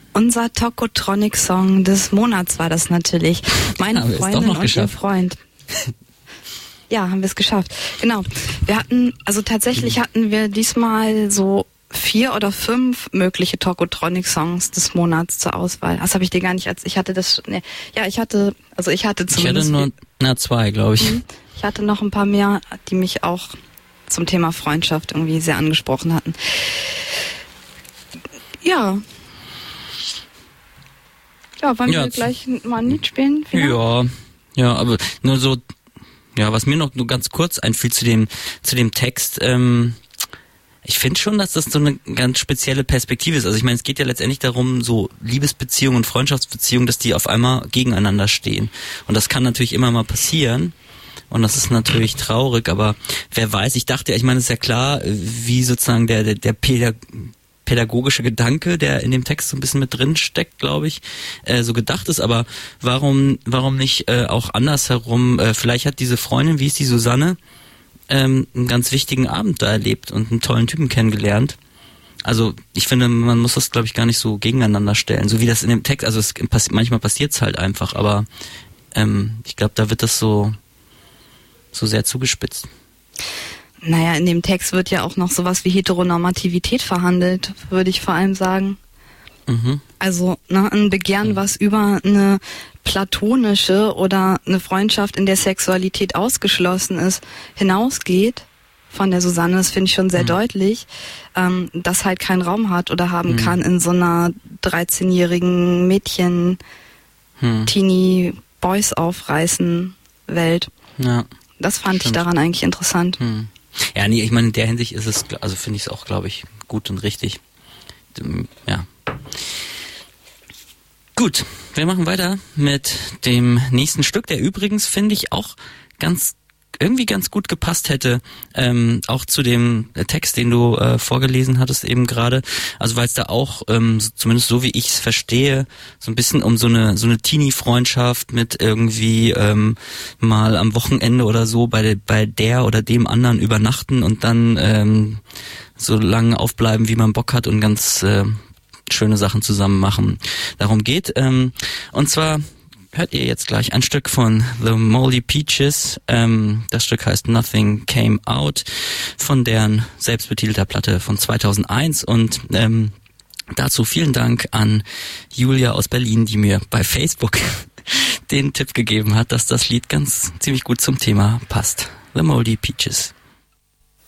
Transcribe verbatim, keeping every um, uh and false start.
unser Tokotronic-Song des Monats war das natürlich. Meine ja, Freundin und ihr Freund. Ja, haben wir es geschafft. Genau. Wir hatten, also tatsächlich hatten wir diesmal so vier oder fünf mögliche Tokotronic-Songs des Monats zur Auswahl. Das habe ich dir gar nicht als, ich hatte das, nee, ja, ich hatte, also ich hatte zumindest. Ich hatte nur, na, zwei, glaube ich. Ich hatte noch ein paar mehr, die mich auch zum Thema Freundschaft irgendwie sehr angesprochen hatten. Ja. Ja, wollen ja, wir gleich mal ein Lied spielen? Vielleicht? Ja, ja, aber nur so, ja, was mir noch nur ganz kurz einfiel zu dem, zu dem Text, ähm, ich finde schon, dass das so eine ganz spezielle Perspektive ist. Also ich meine, es geht ja letztendlich darum, so Liebesbeziehungen und Freundschaftsbeziehungen, dass die auf einmal gegeneinander stehen. Und das kann natürlich immer mal passieren. Und das ist natürlich traurig, aber wer weiß, ich dachte ja, ich meine, es ist ja klar, wie sozusagen der, der, der Pädag- pädagogische Gedanke, der in dem Text so ein bisschen mit drin steckt, glaube ich, äh, so gedacht ist, aber warum, warum nicht äh, auch andersherum, äh, vielleicht hat diese Freundin, wie ist die Susanne, ähm, einen ganz wichtigen Abend da erlebt und einen tollen Typen kennengelernt. Also ich finde, man muss das, glaube ich, gar nicht so gegeneinander stellen, so wie das in dem Text, also es, manchmal passiert es halt einfach, aber ähm, ich glaube, da wird das so so sehr zugespitzt. Naja, in dem Text wird ja auch noch sowas wie Heteronormativität verhandelt, würde ich vor allem sagen. Mhm. Also ne, ein Begehren, was über eine platonische oder eine Freundschaft, in der Sexualität ausgeschlossen ist, hinausgeht, von der Susanne, das finde ich schon sehr mhm. deutlich, ähm, das halt keinen Raum hat oder haben mhm. kann in so einer dreizehnjährigen Mädchen mhm. Teenie Boys aufreißen Welt. Ja. Das fand Stimmt. ich daran eigentlich interessant. Hm. Ja, nee, ich meine, in der Hinsicht ist es, also finde ich es auch, glaube ich, gut und richtig. Ja. Gut, wir machen weiter mit dem nächsten Stück, der übrigens, finde ich, auch ganz irgendwie ganz gut gepasst hätte, ähm, auch zu dem Text, den du äh, vorgelesen hattest eben gerade. Also weil es da auch, ähm, zumindest so wie ich es verstehe, so ein bisschen um so eine so eine Teenie-Freundschaft mit irgendwie ähm, mal am Wochenende oder so bei der, bei der oder dem anderen übernachten und dann ähm, so lange aufbleiben, wie man Bock hat und ganz äh, schöne Sachen zusammen machen. Darum geht. Ähm, und zwar hört ihr jetzt gleich ein Stück von The Moldy Peaches. Ähm, das Stück heißt Nothing Came Out von deren selbstbetitelter Platte von zweitausendeins und ähm, dazu vielen Dank an Julia aus Berlin, die mir bei Facebook den Tipp gegeben hat, dass das Lied ganz ziemlich gut zum Thema passt. The Moldy Peaches.